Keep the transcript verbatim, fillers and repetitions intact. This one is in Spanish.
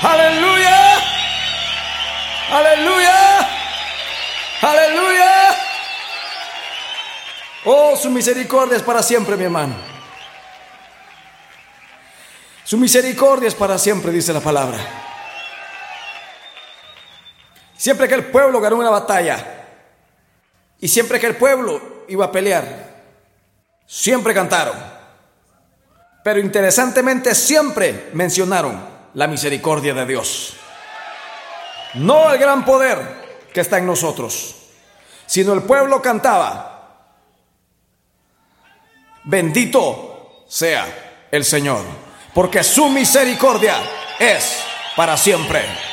Aleluya. Aleluya. Aleluya. Oh, su misericordia es para siempre, mi hermano. Su misericordia es para siempre, dice la palabra. Siempre que el pueblo ganó una batalla y siempre que el pueblo iba a pelear, siempre cantaron. Pero interesantemente siempre mencionaron la misericordia de Dios. No el gran poder que está en nosotros, sino el pueblo cantaba: bendito sea el Señor, porque su misericordia es para siempre.